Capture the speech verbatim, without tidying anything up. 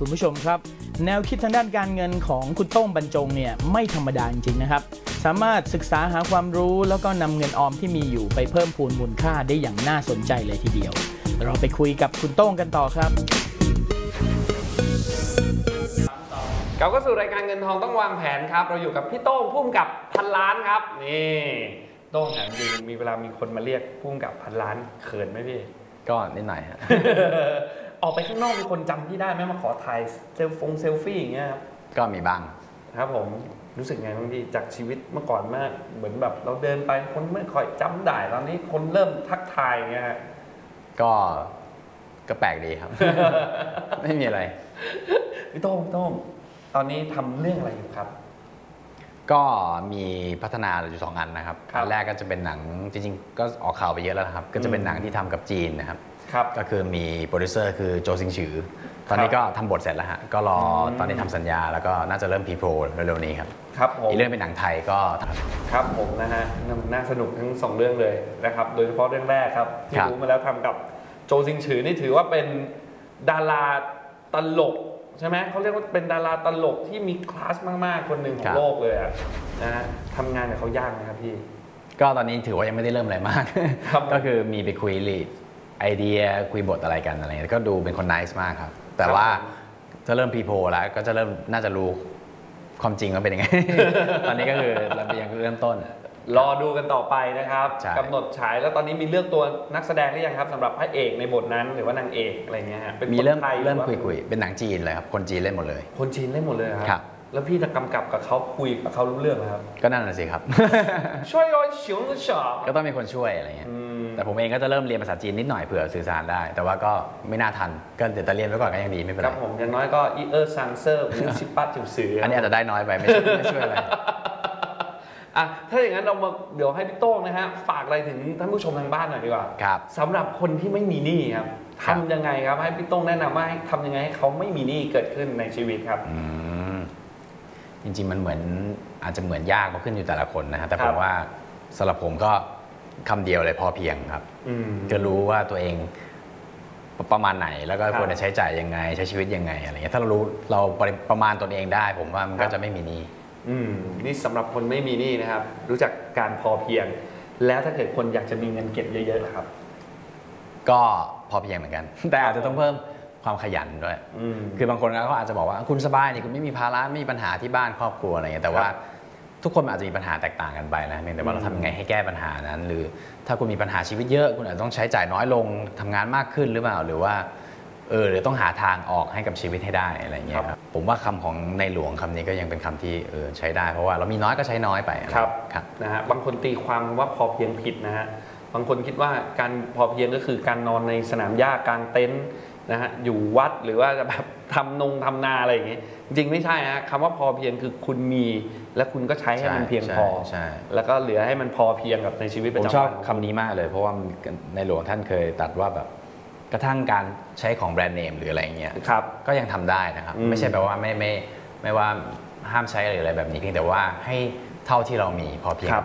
คุณผู้ชมครับแนวคิดทางด้านการเงินของคุณโต้งบรรจงเนี่ยไม่ธรรมดาจริงๆนะครับสามารถศึกษาหาความรู้แล้วก็นำเงินออมที่มีอยู่ไปเพิ่มพูนมูลค่าได้อย่างน่าสนใจเลยทีเดียวเราไปคุยกับคุณโต้งกันต่อครับกลับเข้าสู่รายการเงินทองต้องวางแผนครับเราอยู่กับพี่โต้งผู้กำกับพันล้านครับนี่โต้งถามจริงมีเวลามีคนมาเรียกผู้กำกับพันล้านเขินไหมพี่ก็นิดหน่อยฮะออกไปข้างนอกมีคนจำพี่ได้ไหมมาขอถ่ายเซลฟงเซลฟี่อย่างเงี้ยครับก็มีบ้างครับผมรู้สึกไงบ้างพี่จากชีวิตเมื่อก่อนมากเหมือนแบบเราเดินไปคนไม่ค่อยจำได้ตอนนี้คนเริ่มทักทายอย่างเงี้ยฮะก็ก็แปลกดีครับ ไม่มีอะไรพี่โต้งพี่โต้งตอนนี้ทำเรื่องอะไรอยู่ครับก็มีพัฒนาอยู่สองอันนะครับอันแรกก็จะเป็นหนังจริงๆก็ออกข่าวไปเยอะแล้วครับก็จะเป็นหนังที่ทำกับจีนนะครับก็คือมีโปรดิวเซอร์คือโจซิงฉือตอนนี้ก็ทำบทเสร็จแล้วฮะก็รอตอนนี้ทำสัญญาแล้วก็น่าจะเริ่มพรีโปรเร็วๆนี้ครับครับผมอีกเรื่องเป็นหนังไทยก็ครับผมนะฮะน่าสนุกทั้งสองเรื่องเลยนะครับโดยเฉพาะเรื่องแรกครับที่รู้มาแล้วทำกับโจซิงฉือนี่ถือว่าเป็นดาราตลกใช่ไหมเขาเรียกว่าเป็นดาราตลกที่มีคลาสมากๆคนหนึ่งของโลกเลยอะนะฮะทำงานกับเขายากไหมครับพี่ก็ตอนนี้ถือว่ายังไม่ได้เริ่มอะไรมากก็คือมีไปคุยลีดไอเดียคุยบทอะไรกันอะไรก็ดูเป็นคนไนซ์มากครับแต่ว่าจะเริ่มพรีโพลแล้วก็จะเริ่มน่าจะรู้ความจริงว่าเป็นยังไง ตอนนี้ก็คือเรายังเริ่มต้นรอดูกันต่อไปนะครับกำหนดฉายแล้วตอนนี้มีเลือกตัวนักแสดงหรือยังครับสำหรับพระเอกในบทนั้นหรือว่านางเอกอะไรเงี้ยฮะมีเริ่มเริ่มคุยคุยเป็นหนังจีนเลยครับคนจีนเล่นหมดเลยคนจีนเล่นหมดเลยครับแล้วพี่จะกำกับกับเขาคุยกับเขารู้เรื่องไหมครับก็นั่นแหละสิครับช่วยรอยเฉียวหรือเฉาก็ต้องมีคนช่วยอะไรเงี้ยแต่ผมเองก็จะเริ่มเรียนภาษาจีนนิดหน่อยเผื่อสื่อสารได้แต่ว่าก็ไม่น่าทันก็เดี๋ยวจะเรียนไว้ก่อนก็ยังดีไม่เป็นไรครับผมอย่างน้อยก็อีเออร์ซังเซอร์วิชิปัตจิ๋วสืออันนี้อาจจะได้น้อยไปไม่ช่วยอะไรอ่ะถ้าอย่างนั้นเรามาเดี๋ยวให้พี่โต้งนะฮะฝากอะไรถึงท่านผู้ชมทางบ้านหน่อยดีกว่าครับสำหรับคนที่ไม่มีหนี้ครับทำยังไงครับให้พี่โต้งแนะนำว่าให้ทำยังไงให้เขาไม่มีหนี้เกิดขึ้นในชีวิตครับจริงๆมันเหมือนอาจจะเหมือนยากก็ขึ้นอยู่แต่ละคนนะฮะแต่ผมว่าสำหรับผมก็คำเดียวเลยพอเพียงครับจะรู้ว่าตัวเองประมาณไหนแล้วก็ควรจะใช้จ่ายยังไงใช้ชีวิตยังไงอะไรเงี้ยถ้าเรารู้เราประมาณตนเองได้ผมว่ามันก็จะไม่มีหนี้อืมนี่สำหรับคนไม่มีหนี้นะครับรู้จักการพอเพียงแล้วถ้าเกิดคนอยากจะมีเงินเก็บเยอะๆครับก็พอเพียงเหมือนกันแต่อาจจะต้องเพิ่มความขยันด้วยคือบางคนเขาอาจจะบอกว่าคุณสบายนี่คุณไม่มีภาระไม่มีปัญหาที่บ้านครอบครัวอะไรเงี้ยแต่ว่าทุกคนอาจจะมีปัญหาแตกต่างกันไปนะเพียงแต่ว่าเราทำยังไงให้แก้ปัญหานั้นหรือถ้าคุณมีปัญหาชีวิตเยอะคุณอาจจะต้องใช้จ่ายน้อยลงทำงานมากขึ้นหรือเปล่าหรือว่าเออหรือต้องหาทางออกให้กับชีวิตให้ได้อะไรเงี้ยครับผมว่าคำของในหลวงคำนี้ก็ยังเป็นคำที่เออใช้ได้เพราะว่าเรามีน้อยก็ใช้น้อยไปครับครับนะฮะบางคนตีความว่าพอเพียงผิดนะฮะบางคนคิดว่าการพอเพียงก็คือการนอนในสนามหญ้ากลางเต็นท์นะฮะอยู่วัดหรือว่าจะแบบทำนงทำนาอะไรอย่างงี้จริงไม่ใช่ฮะคำว่าพอเพียงคือคุณมีและคุณก็ใช้ให้มันเพียงพอแล้วก็เหลือให้มันพอเพียงกับในชีวิตประจำวันผมชอบคำนี้มากเลยเพราะว่าในหลวงท่านเคยตรัสว่าแบบกระทั่งการใช้ของแบรนด์เนมหรืออะไรเงี้ยก็ยังทำได้นะครับไม่ใช่แปลว่าไม่ไม่ไม่ว่าห้ามใช้หรืออะไรแบบนี้เพียงแต่ว่าให้เท่าที่เรามีพอเพียง